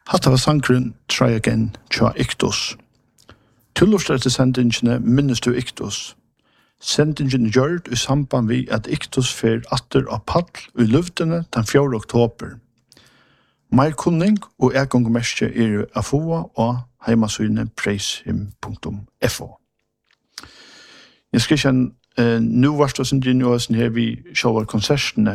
Hatta var sangren Try Again tja Iktus. Tullostar til sendingene minnes du Iktus. Sendingen gjørt i samband vi at Iktus fer atter av pall i luftene den 4. oktober. Mer kunning og gongmerske av FOA og heimasyne preishim.fo. Jeg skal ikke nu varst oss en dynjøsen her vi sjåvar konsertene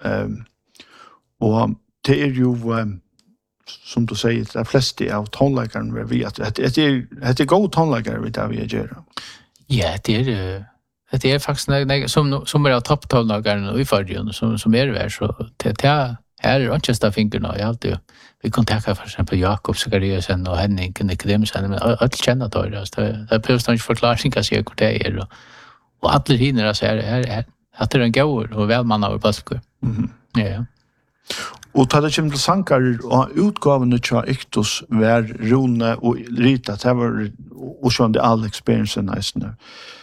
og det jo som du sier, det fleste av tonleikerne vi at det god tonleikere vi der vi gjør. Ja, det faktisk som av topptonleikerne i fargen som der, så det her ikke staffingerne, jeg alltid vi kontakter for eksempel Jakob Zakariasen og Henning Nikodemsen, men alle kjenner det, det behøves ikke forklaring å si hvor det og alle hinner at det en gauer og velmann av balker. Ja. Og ta det kommer til sankar og utgavene til Iktus var Rune og Rita, det var også det all experiencen næsene.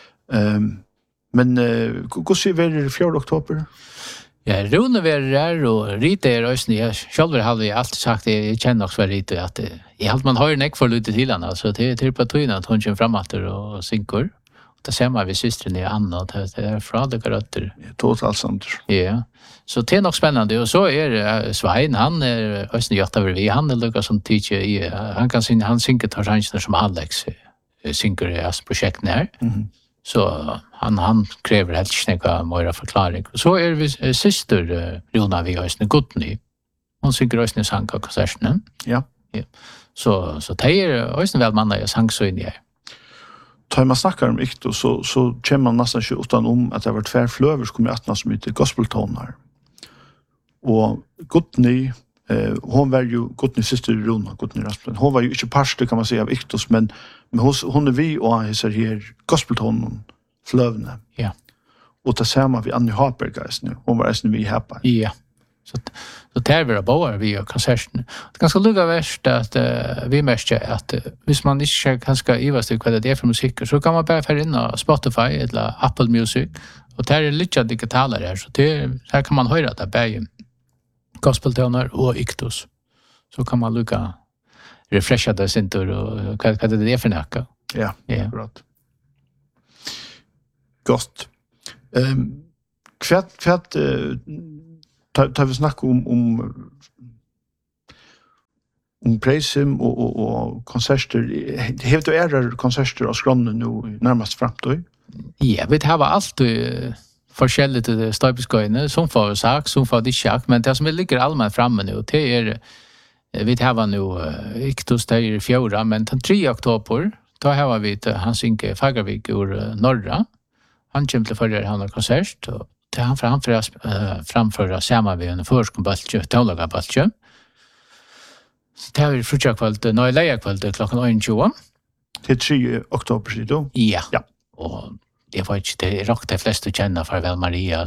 Men hva sier vi det 4. oktober? Ja, Rune var der, og Rita også, jeg selv hadde jeg alltid sagt, jeg kjenner også Rita, at man har ikke for lite til henne, så det på tøyene at hun kommer frem og synker. Det ser man ved systeren i Anna, det fra det røtter. Totalt sant. Ja, så det nok spennende. Og så Svein, han også gjort over vi, han lukket som teacher i, han synker tarsangene som Alex synker i prosjektene her. Så han krever helt ikke noe forklaring. Så vi syster Rona vi også Godny. Hun synker også sang av konsertene. Ja. Så det også vel mann sang så inn i her. Tar man snackar om Iktus så kommer man nästan inte utan att det har varit tvär flöver som kommer att som heter gospeltoner. Och Godny, hon var ju Godnys syster Rona, Godny Rasmussen. Hon var ju inte parster kan man säga av Iktus, men hon vi och han ser här gospeltonen flövne. Ja. Och det ser man vid Annie Harbergeis nu. Hon var nästan vi här på. Ja. Så det vi bara vi och konserten. Det ganska lugga värst att vi märker att hvis man inte kanske ivas vad det är för musik så kan man bara få in på Spotify eller Apple Music och det är lite digitala där så det här kan man höra det bäge gospeltoner och Iktus. Så kan man lugga refresha det sin tur och vad det är för något. Ja, bra. Gott. Kvärt tar vi snack om Preishim och konserter. Har du era konserter av skronen nu närmast framtid? Ja, vi har alltid forskjelligt till stöpskojene, som får sak, som får det schack, men det som ligger allmänt framme nu, det vi har nu Iktus där 4, men den 3 oktober, då har vi Hans Inge Fagervik ur norra. Han kommer till förra han har konsert och det han framföra samma vid en förskolbaltje, tonlagarbaltje. Så det har vi frutjakvalt, nå lejakvalt klokken 21. Till 3 oktober sier du? Ja. Och det var inte det rock de flesta känner Farväl Maria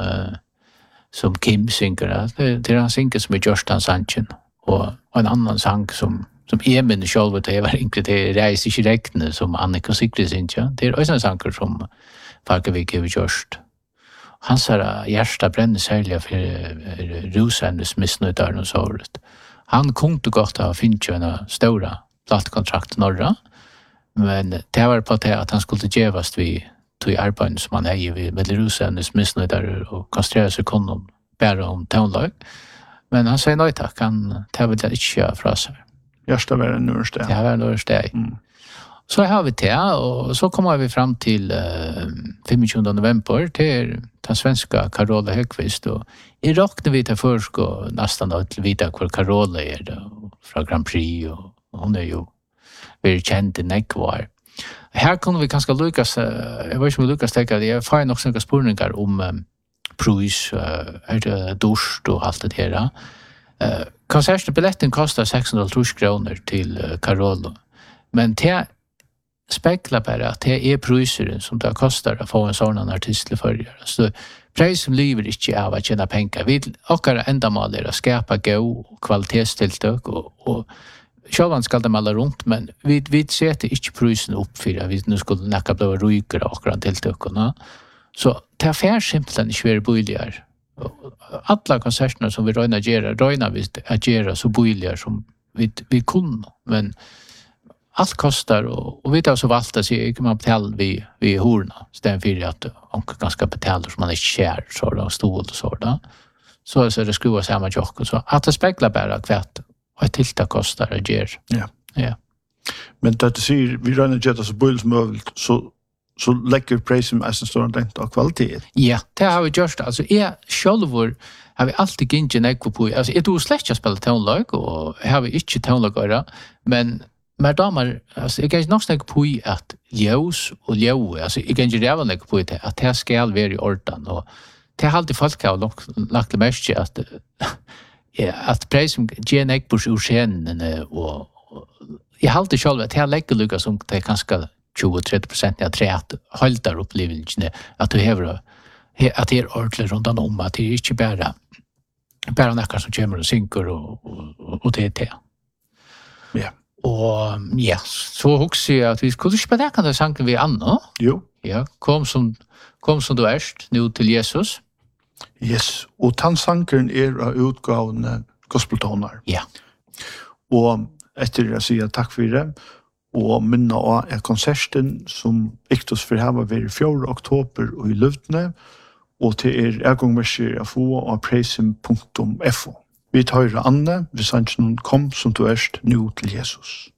som Kim synger. Det är han synger som Jorstan Sanchen och en annan sång som Emil själv det var inte det reis inte räkna som Annika Sigrid synger. Det är också en sång som Fagervik har gjort. Hans hjärta bränner särskilt för Rosendes missnöjdar och såret. Han kunde gott ha finnit en stora plattkontrakt norra, men det var på det att han skulle gevast vid till arbetet som han är med Rosendes missnöjdar och koncentrera sig honom bara om tonlag. Men han säger nej tack, han tar väl inte fra sig. Hjärta var en nörsteg. Det var en nörsteg. Så har vi det, och så kommer vi fram till 25 november till den svenska Carola Högqvist. Och i räknar vi till först och nästan att veta vad Carola är då, från Grand Prix. Och hon är ju väldigt känd i Nekvar. Här kunde vi ganska lyckas, jag vet inte om vi lyckas tänka det, jag får nog några spårningar om prus, dusch och allt det här. Konsertbiljetten kostar 600 kronor till Carola. Men det spekla bara att det är priser som det kostar att få en sån artist till förgare. Så pris som lever inte av att tjäna pengar. Vi åker ändamål är att skapa gå kvalitetstilltök och självan ska de alla runt, men vi sätter inte prisen upp för att vi nu skulle näka bli rykare och akkurat tilltökarna. Så det är för simpelt att inte vara bojligare. Alla konserterna som vi röjnar vi att göra så bojligare som vi kunne, men allt kostar och vi tar så valt att se man betala vi horna stäm för att onkel ganska betalar som man är kär så då stol och så då så det skruva samma jock och så att det speglar bara kvärt och tillta kostar det ger. Ja. Men det ser vi rönner jet så bulls möjligt så läcker prisen as en stor dent av kvalitet. Ja, det har vi gjort alltså självor har vi alltid gingen ekvo på alltså det är släcka spela tonlag och har vi inte tonlag göra men damer, alltså jag kan nog snacka på att ljus och ljus, alltså jag kan ju redan lägga på det att det ska vara i ordan och det har alltid folk har lagt det mest att prisen genek på ursännen och jag har alltid själv att jag lägger lucka som det ganska 20-30% när trät håller upplevelsen att du har att det är ordentligt runt om att det är inte bara några som kommer och synker och det är. Ja. Og ja, så husker jeg at vi skulle spille den sangen vi Anna. Jo. Ja, kom som du erst, nu til Jesus. Yes, og den sangen av utgavene gospeltoner. Ja. Og etter å si takk for det, og minne av konserten som Iktos for her var 4. oktober og i Løvdene, og til ergångverser å få av preisen.fo. Vi tar Anne, vi sannsyn kom som du erst, nu til Jesus.